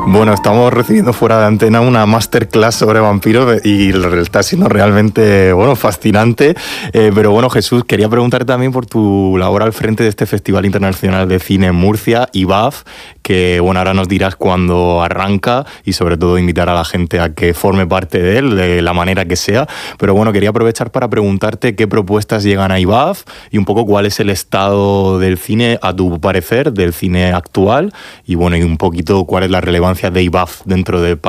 Bueno, estamos recibiendo fuera de antena una masterclass sobre vampiros y está siendo realmente, bueno, fascinante. Pero bueno, Jesús, quería preguntarte también por tu labor al frente de este Festival Internacional de Cine en Murcia, IBAF, que bueno, ahora nos dirás cuándo arranca y sobre todo invitar a la gente a que forme parte de él de la manera que sea. Pero bueno, quería aprovechar para preguntarte qué propuestas llegan a IBAF y un poco cuál es el estado del cine, a tu parecer, del cine actual y bueno, y un poquito cuál es la relevancia de IBAF dentro del